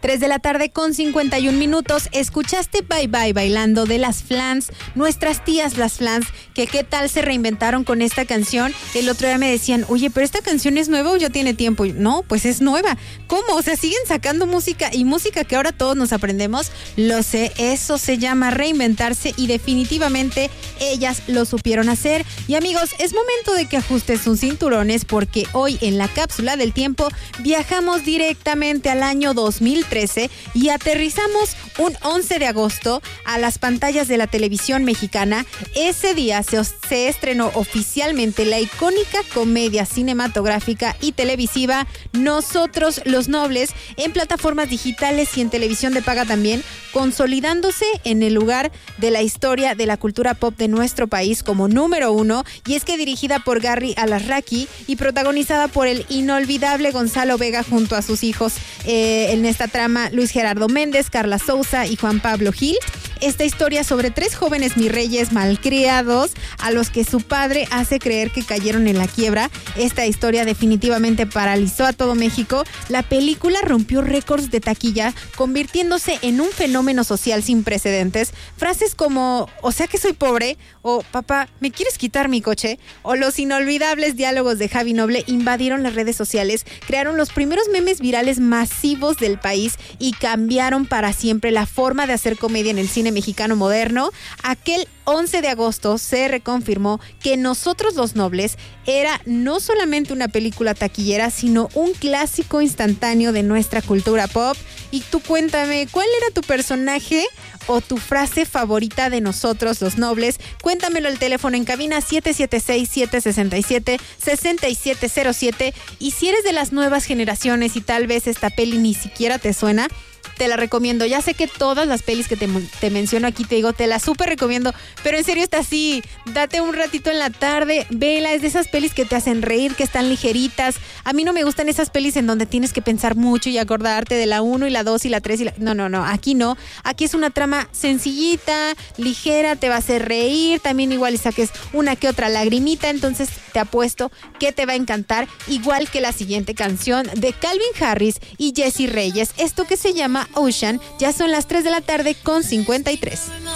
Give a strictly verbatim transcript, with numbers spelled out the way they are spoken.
tres de la tarde con cincuenta y un minutos. Escuchaste Bye Bye Bailando de las Flans, nuestras tías las Flans, que qué tal se reinventaron con esta canción. El otro día me decían, oye, pero esta canción es nueva o ya tiene tiempo. Y, no, pues es nueva. ¿Cómo? O sea, siguen sacando música y música que ahora todos nos aprendemos. Lo sé, eso se llama reinventarse y definitivamente ellas lo supieron hacer. Y amigos, es momento de que ajustes sus cinturones porque hoy en la cápsula del tiempo viajamos directamente al año dos mil trece y aterrizamos un once de agosto a las pantallas de la televisión mexicana. Ese día se, se estrenó oficialmente la icónica comedia cinematográfica y televisiva Nosotros los Nobles en plataformas digitales y en televisión de paga también, consolidándose en el lugar de la historia de la cultura pop de nuestro país como número uno. Y es que dirigida por Gary Alarraqui y protagonizada por el inolvidable Gonzalo Vega junto a sus hijos, eh, en esta trama Luis Gerardo Méndez, Carla Souza y Juan Pablo Gil. Esta historia sobre tres jóvenes mirreyes malcriados a los que su padre hace creer que cayeron en la quiebra. Esta historia definitivamente paralizó a todo México. La película rompió récords de taquilla, convirtiéndose en un fenómeno social sin precedentes. Frases como, o sea que soy pobre, o papá, ¿me quieres quitar mi coche? O los inolvidables diálogos de Javi Noble invadieron las redes sociales, crearon los primeros memes virales masivos del país y cambiaron para siempre la forma de hacer comedia en el cine mexicano moderno. Aquel once de agosto se reconfirmó que Nosotros los Nobles era no solamente una película taquillera, sino un clásico instantáneo de nuestra cultura pop. Y tú cuéntame, ¿cuál era tu personaje o tu frase favorita de Nosotros los Nobles? Cuéntamelo al teléfono en cabina siete siete seis, siete seis siete, seis siete cero siete. Y si eres de las nuevas generaciones y tal vez esta peli ni siquiera te suena, te la recomiendo. Ya sé que todas las pelis que te, te menciono aquí, te digo, te la súper recomiendo, pero en serio está así, date un ratito en la tarde, vela, es de esas pelis que te hacen reír, que están ligeritas. A mí no me gustan esas pelis en donde tienes que pensar mucho y acordarte de la uno y la dos y la tres y la... No, no, no, aquí no. Aquí es una trama sencillita, ligera, te va a hacer reír, también igual y saques una que otra lagrimita, entonces te apuesto que te va a encantar, igual que la siguiente canción de Calvin Harris y Jessie Reyes, esto que se llama Ocean. Ya son las tres de la tarde con cincuenta y tres.